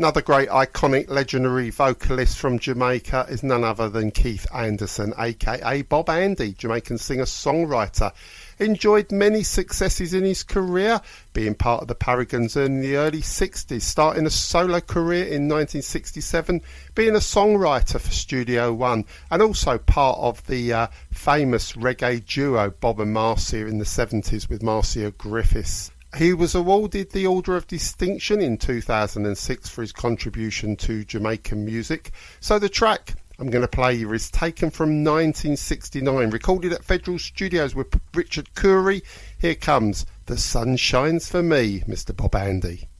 Another great, iconic, legendary vocalist from Jamaica is none other than Keith Anderson, aka Bob Andy, Jamaican singer-songwriter. Enjoyed many successes in his career, being part of the Paragons in the early 60s, starting a solo career in 1967, being a songwriter for Studio One, and also part of the famous reggae duo Bob and Marcia in the 70s with Marcia Griffiths. He was awarded the Order of Distinction in 2006 for his contribution to Jamaican music. So the track I'm going to play here is taken from 1969, recorded at Federal Studios with Richard Curry. Here comes The Sun Shines for Me, Mr. Bob Andy.